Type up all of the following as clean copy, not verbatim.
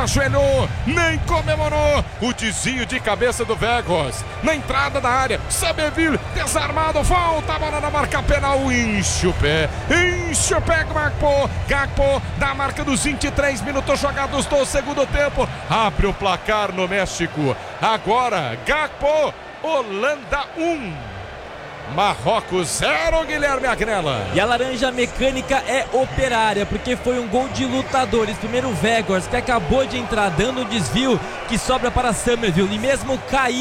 ajoelhou, nem comemorou. O desvio de cabeça do Weghorst na entrada da área. Somerville desarmado, volta a bola na marca penal, enche o pé Gakpo da marca dos 23 minutos jogados do segundo tempo. Abre o placar no México. Agora Gakpo, Holanda 1. Marrocos 0, Guilherme Agnella. E a laranja mecânica é operária, porque foi um gol de lutadores. Primeiro o Weghorst, que acabou de entrar, dando um desvio que sobra para Somerville. E mesmo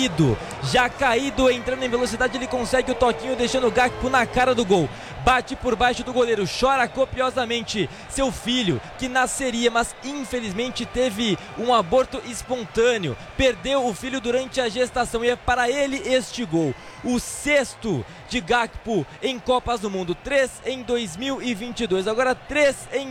já caído, entrando em velocidade, ele consegue o toquinho, deixando o Gakpo na cara do gol. Bate por baixo do goleiro, chora copiosamente. Seu filho, que nasceria, mas infelizmente teve um aborto espontâneo. Perdeu o filho durante a gestação e é para ele este gol. O sexto de Gakpo em Copas do Mundo, 3 em 2022, agora 3 em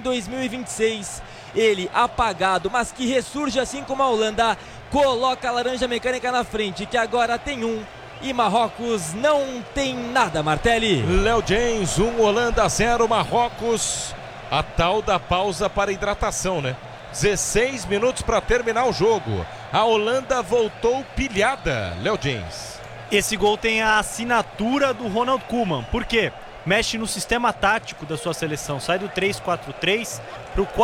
2026. Ele apagado, mas que ressurge assim como a Holanda, coloca a laranja mecânica na frente, que agora tem 1. E Marrocos não tem nada, Martelli. Léo James, 1, Holanda 0, Marrocos. A tal da pausa para hidratação, né? 16 minutos para terminar o jogo. A Holanda voltou pilhada, Léo James. Esse gol tem a assinatura do Ronald Koeman. Por quê? Mexe no sistema tático da sua seleção. Sai do 3-4-3 para o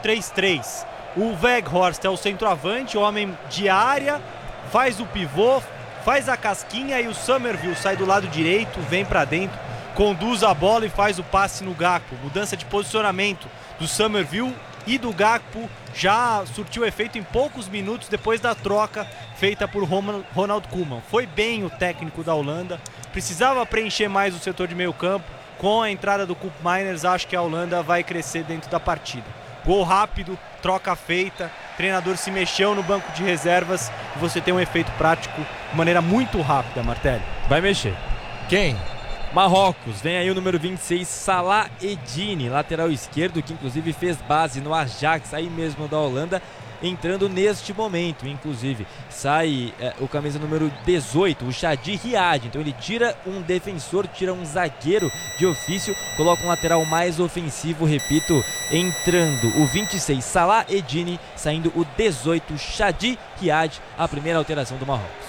4-3-3. O Weghorst é o centroavante, homem de área, faz o pivô, faz a casquinha, e o Somerville sai do lado direito, vem para dentro, conduz a bola e faz o passe no Gakpo. Mudança de posicionamento do Somerville e do Gakpo já surtiu efeito em poucos minutos depois da troca feita por Ronald Koeman. Foi bem o técnico da Holanda, precisava preencher mais o setor de meio campo. Com a entrada do Koopmeiners, acho que a Holanda vai crescer dentro da partida. Gol rápido, troca feita, treinador se mexeu no banco de reservas e você tem um efeito prático de maneira muito rápida, Martelli. Vai mexer. Quem? Marrocos, vem aí o número 26, Salah Eddine, lateral esquerdo, que inclusive fez base no Ajax, aí mesmo da Holanda, entrando neste momento. Inclusive sai o camisa número 18, o Shadi Riad. Então ele tira um defensor, tira um zagueiro de ofício, coloca um lateral mais ofensivo, repito, entrando o 26, Salah Eddine, saindo o 18, Shadi Riad, a primeira alteração do Marrocos.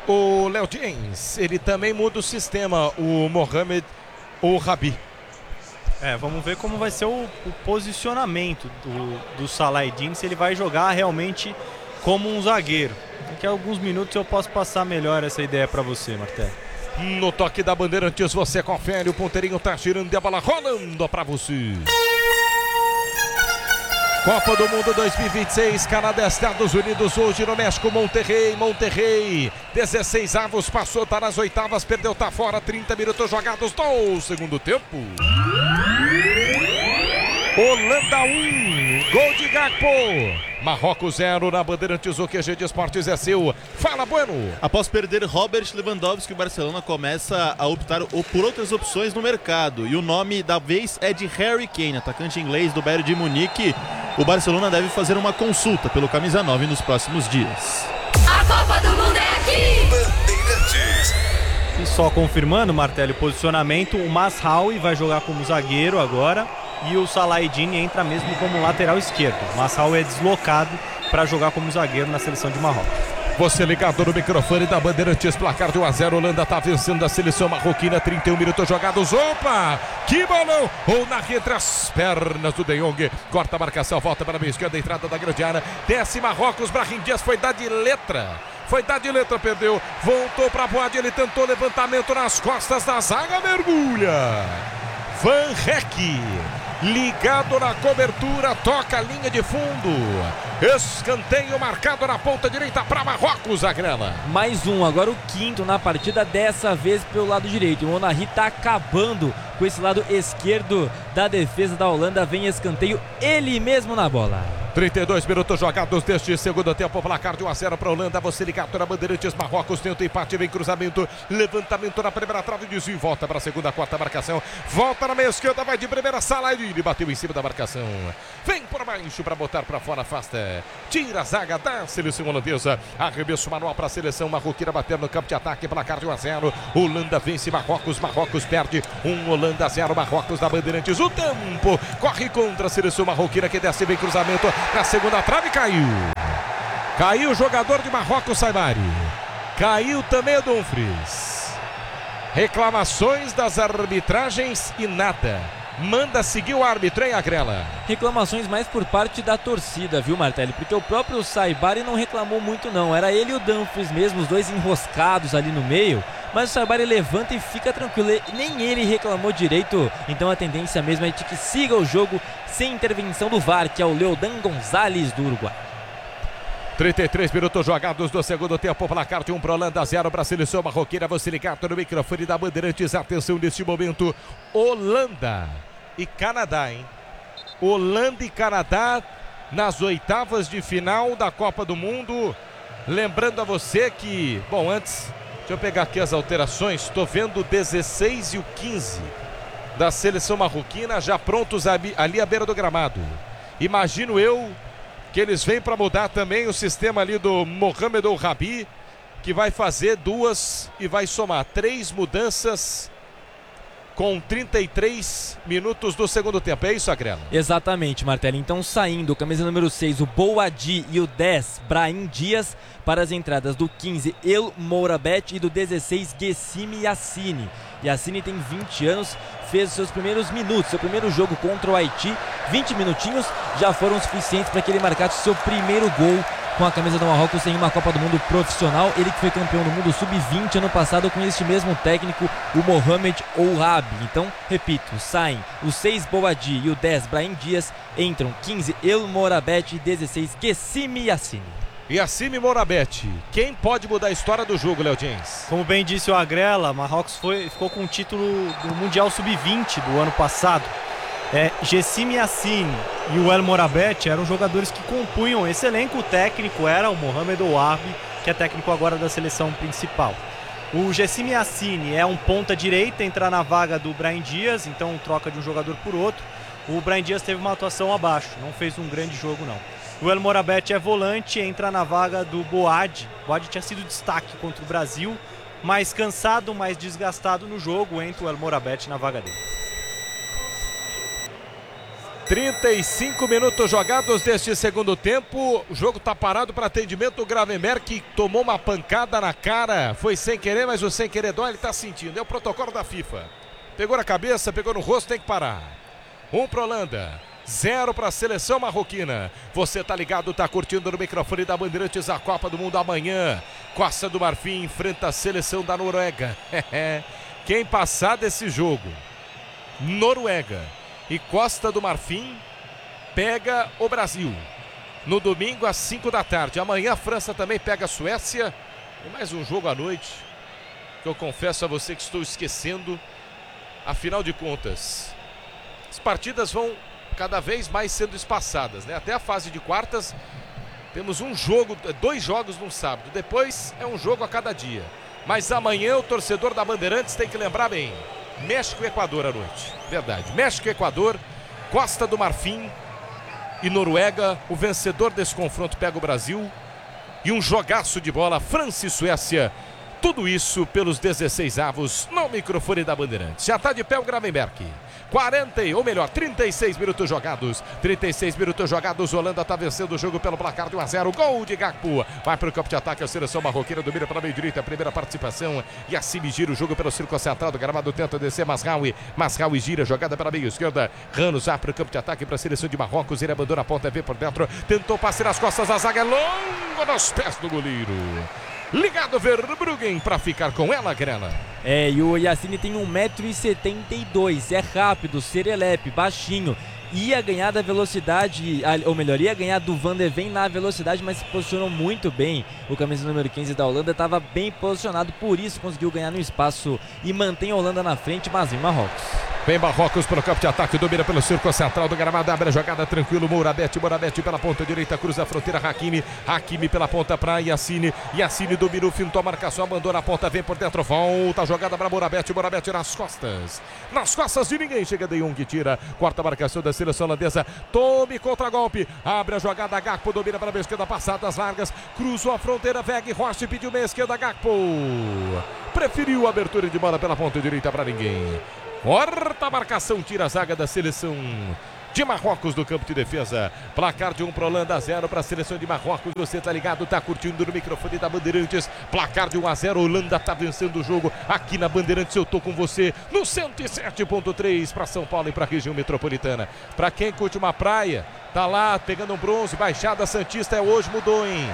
O Léo James, ele também muda o sistema, o Mohamed Rabi. Vamos ver como vai ser o posicionamento do Salah Eddine, se ele vai jogar realmente como um zagueiro. Daqui a alguns minutos eu posso passar melhor essa ideia para você, Martelli. No toque da Bandeirantes você confere, o ponteirinho tá girando e a bola rolando para você. Copa do Mundo 2026, Canadá, Estados Unidos, hoje no México, Monterrey, 16 avos, passou, tá nas oitavas, perdeu, tá fora, 30 minutos jogados do segundo tempo. Holanda 1, gol de Gakpo. Marrocos 0 na Bandeirantes, o QG de Esportes é seu. Fala, Bueno. Após perder Robert Lewandowski, o Barcelona começa a optar por outras opções no mercado. E o nome da vez é de Harry Kane, atacante inglês do Bayern de Munique. O Barcelona deve fazer uma consulta pelo camisa 9 nos próximos dias. A Copa do Mundo é aqui! Bandeirantes. E só confirmando, Martelli, o posicionamento, o Mazraoui vai jogar como zagueiro agora. E o Salah Eddine entra mesmo como lateral esquerdo. O Mazraoui é deslocado para jogar como zagueiro na seleção de Marrocos. Você ligado no microfone da Bandeirantes, placar de 1-0, Holanda tá vencendo a seleção marroquina, 31 minutos jogados, opa, que bolão, ou na entre as pernas do De Jong, corta a marcação, volta para a meia esquerda, entrada da grande área, desce Marrocos, Brahim Dias foi dar de letra, perdeu, voltou para Boad, ele tentou levantamento nas costas da zaga, mergulha, Van Rek, ligado na cobertura, toca a linha de fundo, escanteio marcado na ponta direita para Marrocos, Agrela. Mais um, agora o quinto na partida, dessa vez pelo lado direito. O Onari está acabando com esse lado esquerdo da defesa da Holanda, vem escanteio, ele mesmo na bola. 32 minutos jogados deste segundo tempo, placar de 1-0 para a Holanda, você ligado na Bandeirantes, Marrocos tenta empate, vem cruzamento, levantamento na primeira trave, desvio, volta para a segunda, quarta marcação, volta na meia esquerda, vai de primeira, Salah, ele bateu em cima da marcação, vem por baixo para botar para fora, afasta, tira a zaga da seleção holandesa, arremesso manual para a seleção marroquina, bater no campo de ataque, placar de 1-0, Holanda vence Marrocos, Marrocos perde, Holanda 0, Marrocos da Bandeirantes, o tempo corre contra a seleção marroquina que desce, vem cruzamento, na segunda trave, caiu. Caiu o jogador de Marrocos, Saibari. Caiu também o Dumfries. Reclamações das arbitragens e nada. Manda seguir o árbitro, hein, Agrela? Reclamações mais por parte da torcida, viu, Martelli? Porque o próprio Saibari não reclamou muito, não. Era ele e o Dumfries mesmo, os dois enroscados ali no meio. Mas o Saibari levanta e fica tranquilo. Nem ele reclamou direito. Então a tendência mesmo é de que siga o jogo sem intervenção do VAR, que é o Leodan Gonzalez do Uruguai. 33 minutos jogados do segundo tempo, placar de 1 para Holanda, 0 para a seleção marroquina. Você ligado no microfone da Bandeirantes, atenção neste momento, Holanda e Canadá, hein? Holanda e Canadá nas oitavas de final da Copa do Mundo. Lembrando a você que, bom, antes, deixa eu pegar aqui as alterações, estou vendo o 16 e o 15 da seleção marroquina já prontos ali à beira do gramado. Imagino eu que eles vêm para mudar também o sistema ali do Mohamed El Rabi, que vai fazer 2 e vai somar 3 mudanças com 33 minutos do segundo tempo. É isso, Agrela? Exatamente, Martelli. Então saindo, camisa número 6, o Boadi, e o 10, Brahim Dias, para as entradas do 15, El Mourabet, e do 16, Guessimi Yassine. Yassine tem 20 anos, fez seus primeiros minutos, seu primeiro jogo contra o Haiti. 20 minutinhos já foram suficientes para que ele marcasse seu primeiro gol com a camisa do Marrocos em uma Copa do Mundo profissional. Ele que foi campeão do mundo sub-20 ano passado com este mesmo técnico, o Mohamed El Rabi. Então, repito, saem o 6 Boadi e o 10 Brahim Dias, entram 15 El Mourabet e 16 Guessimi Yassine. Yassine Mourabet, quem pode mudar a história do jogo, Léo James? Como bem disse o Agrela, Marrocos ficou com o título do Mundial Sub-20 do ano passado. Guessimi Yassine e o El Mourabet eram jogadores que compunham esse elenco. O técnico era o Mohamed El Rabi, que é técnico agora da seleção principal. O Guessimi Yassine é um ponta-direita, entrar na vaga do Brahim Dias, então troca de um jogador por outro. O Brahim Dias teve uma atuação abaixo, não fez um grande jogo não. O El Mourabet é volante, entra na vaga do Boadi. Boadi tinha sido destaque contra o Brasil, mais cansado, mais desgastado no jogo, entra o El Mourabet na vaga dele. 35 minutos jogados deste segundo tempo. O jogo está parado para atendimento. O Gravenberg, que tomou uma pancada na cara, foi sem querer, mas o sem querer dói, ele está sentindo. É o protocolo da FIFA. Pegou na cabeça, pegou no rosto, tem que parar. 1 para Holanda, 0 para a seleção marroquina. Você tá ligado, tá curtindo no microfone da Bandeirantes a Copa do Mundo amanhã. Costa do Marfim enfrenta a seleção da Noruega. Quem passar desse jogo, Noruega e Costa do Marfim, pega o Brasil. No domingo às 5 da tarde. Amanhã a França também pega a Suécia. E mais um jogo à noite, que eu confesso a você que estou esquecendo. Afinal de contas, as partidas vão cada vez mais sendo espaçadas, né? Até a fase de quartas temos um jogo, 2 jogos no sábado, depois é um jogo a cada dia. Mas amanhã o torcedor da Bandeirantes tem que lembrar bem: México e Equador à noite, verdade, México e Equador, Costa do Marfim e Noruega. O vencedor desse confronto pega o Brasil, e um jogaço de bola, França e Suécia. Tudo isso pelos 16avos no microfone da Bandeirantes. Já está de pé o Gravenberg. 36 minutos jogados. 36 minutos jogados. Holanda está vencendo o jogo pelo placar de 1-0. Gol de Gakpo. Vai para o campo de ataque. A seleção marroquina domina para a meio direita. A primeira participação. E assim gira o jogo pelo círculo central do gramado. Tenta descer Masraoui. Masraoui gira. Jogada para a meio esquerda. Ramos vai para o campo de ataque para a seleção de Marrocos. Ele abandona a ponta. Vê por dentro. Tentou passe nas costas. A zaga é longa nos pés do goleiro. Ligado Verbruggen para ficar com ela, Grela. E o Yassine tem 1,72 m, é rápido, serelepe, baixinho. Ia ganhar da velocidade, ou melhor, ia ganhar do Van de Ven na velocidade, mas se posicionou muito bem. O camisa número 15 da Holanda estava bem posicionado, por isso conseguiu ganhar no espaço e mantém a Holanda na frente, mas em Marrocos. Vem Marrocos pelo campo de ataque, domina pelo círculo central do gramado, abre a jogada tranquilo, Mourabet pela ponta direita, cruza a fronteira, Hakimi pela ponta para Yassine, Yassine domina o fintou a marcação, abandona a ponta, vem por dentro, volta a jogada para Mourabet nas costas de ninguém, chega De Jong, tira, quarta marcação da seleção holandesa, tome contra-golpe, abre a jogada, Gakpo domina para a esquerda, passadas largas, cruzou a fronteira, Weghorst pediu meia esquerda, Gakpo preferiu a abertura de bola pela ponta direita para ninguém. Corta a marcação, tira a zaga da seleção de Marrocos do campo de defesa. Placar de 1 para Holanda, 0 para a seleção de Marrocos. Você tá ligado, tá curtindo no microfone da Bandeirantes. Placar de 1-0, Holanda tá vencendo o jogo aqui na Bandeirantes. Eu tô com você no 107.3 para São Paulo e para a região metropolitana. Para quem curte uma praia, tá lá pegando um bronze, Baixada Santista hoje mudou, hein?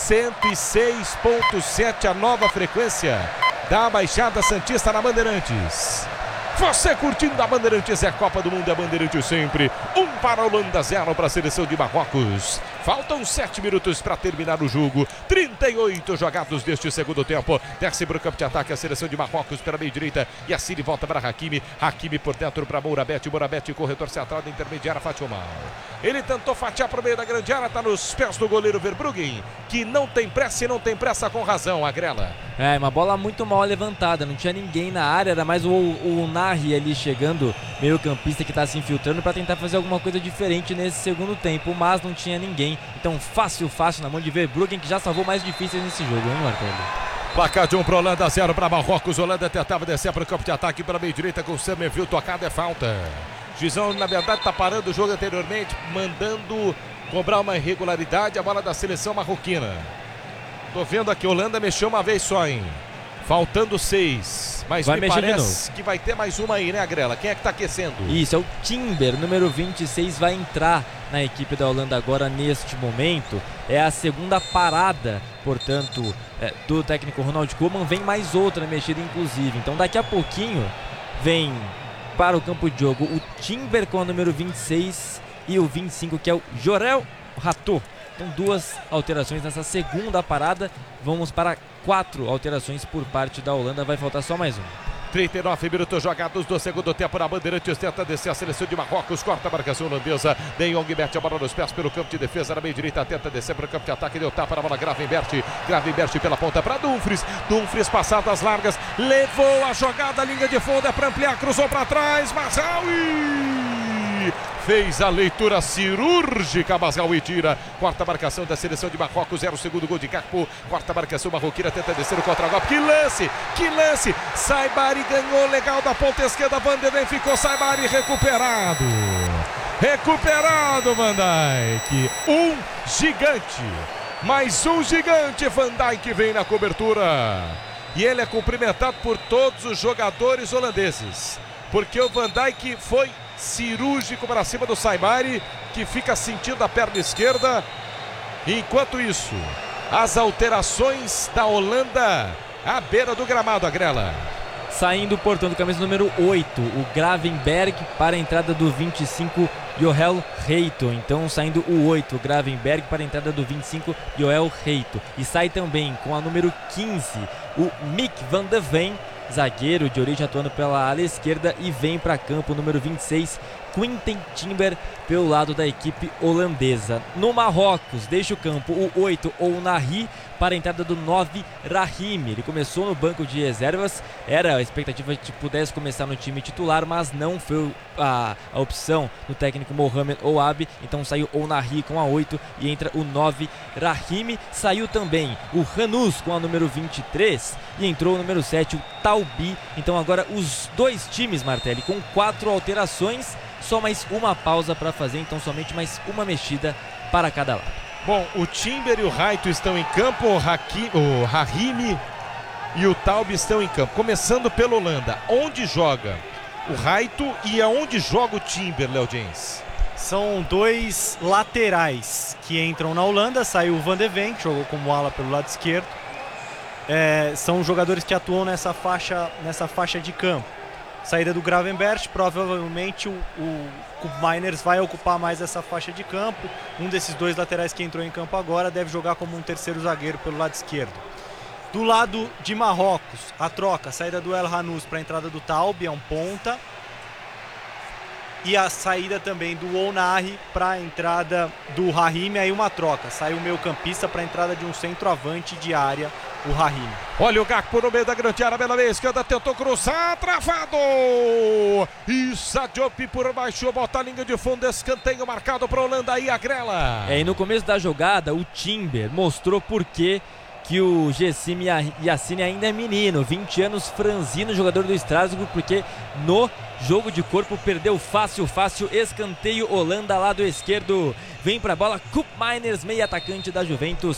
106.7 a nova frequência da Baixada Santista na Bandeirantes. Você curtindo a Bandeirantes, é a Copa do Mundo, é a Bandeirantes sempre. 1 para a Holanda, 0 para a seleção de Marrocos. Faltam 7 minutos para terminar o jogo. 38 jogados deste segundo tempo. Desce para o campo de ataque a seleção de Marrocos pela meia direita. E a Cine volta para Hakimi. Hakimi por dentro para Mourabete. Mourabete, corredor central da intermediária, fatiou mal. Ele tentou fatiar para o meio da grande área. Está nos pés do goleiro Verbruggen, que não tem pressa e não tem pressa com razão, Agrela. É, uma bola muito mal levantada. Não tinha ninguém na área. Era mais o Nahi ali chegando, meio campista que está se infiltrando para tentar fazer alguma coisa diferente nesse segundo tempo. Mas não tinha ninguém. Então fácil na mão de Verbruggen, que já salvou mais difíceis nesse jogo, hein, Marcelo? Placar de 1 para Holanda, 0 para Marrocos. Holanda tentava descer para o campo de ataque pela meia direita com o Summerville. Tocada é falta. Gizão, na verdade, está parando o jogo anteriormente, mandando cobrar uma irregularidade. A bola da seleção marroquina. Tô vendo aqui, Holanda mexeu uma vez só, hein? Faltando 6. Mas vai me parece que vai ter mais uma aí, né, Agrela? Quem é que tá aquecendo? Isso, é o Timber, número 26, vai entrar na equipe da Holanda agora neste momento. É a segunda parada, portanto, do técnico Ronald Koeman. Vem mais outra mexida, inclusive. Então daqui a pouquinho vem para o campo de jogo o Timber com o número 26 e o 25, que é o Jorel Rato. Então 2 alterações nessa segunda parada. Vamos para 4 alterações por parte da Holanda. Vai faltar só mais um. 39 minutos jogados do segundo tempo na Bandeirantes. Tenta descer a seleção de Marrocos. Corta a marcação holandesa. De Jong mete a bola nos pés pelo campo de defesa. Na meia direita tenta descer para o campo de ataque. Deu tapa na bola. Gravenberch pela ponta para Dumfries. Dumfries passadas largas. Levou a jogada. Linha de fundo é para ampliar. Cruzou para trás. Mazraoui fez a leitura cirúrgica. Mazraoui tira. Quarta marcação da seleção de Marrocos. 0 segundo gol de Gakpo. Quarta marcação marroquina. Tenta descer o contra-golpe. Que lance! Saibari ganhou legal da ponta esquerda. Vanderlei ficou. Saibari recuperado. Van Dijk. Um gigante. Mais um gigante. Van Dijk vem na cobertura. E ele é cumprimentado por todos os jogadores holandeses. Porque o Van Dijk foi cirúrgico para cima do Saibari, que fica sentindo a perna esquerda. Enquanto isso, as alterações da Holanda à beira do gramado, Agrela. Saindo, portanto, camisa número 8, o Gravenberch, para a entrada do 25, Joel Reito. Então saindo o 8, o Gravenberch, para a entrada do 25, Joel Reito. E sai também com a número 15, o Mick van de Ven, zagueiro de origem, atuando pela ala esquerda, e vem para campo o número 26, Quinten Timber, pelo lado da equipe holandesa. No Marrocos, deixa o campo o 8, ou Nahi, para a entrada do 9, Rahimi. Ele começou no banco de reservas, era a expectativa de que pudesse começar no time titular, mas não foi a opção do técnico Mohamed Ouabi. Então saiu o Nahi com a 8 e entra o 9, Rahimi. Saiu também o Hanous com a número 23 e entrou o número 7, o Taubi. Então agora os dois times, Martelli, com 4 alterações, só mais uma pausa para fazer, então somente mais uma mexida para cada lado. Bom, o Timber e o Raito estão em campo, o Rahimi e o Taubi estão em campo. Começando pela Holanda, onde joga o Raito e aonde joga o Timber, Léo Jens? São 2 laterais que entram na Holanda. Saiu o Van de Ven, que jogou como ala pelo lado esquerdo. São jogadores que atuam nessa faixa de campo. Saída do Gravenberch, provavelmente o Miners vai ocupar mais essa faixa de campo. Um desses 2 laterais que entrou em campo agora deve jogar como um terceiro zagueiro pelo lado esquerdo. Do lado de Marrocos, a troca, saída do El Hanous para a entrada do Taubi, é um ponta. E a saída também do Ounahi para a entrada do Rahimi, aí uma troca. Sai o meio campista para a entrada de um centroavante de área, o Rahimi. Olha o Gakpo no meio da grande área, pela meia esquerda, tentou cruzar, travado! Issa Diop por baixo, bota a linha de fundo, escanteio marcado para a Holanda aí, Agrela. E no começo da jogada, o Timber mostrou por que o Gessim Yassine ainda é menino, 20 anos, franzino, jogador do Strasbourg, porque no Jogo de corpo, perdeu fácil, escanteio, Holanda, lado esquerdo. Vem pra bola, Koop Meiners, meio atacante da Juventus.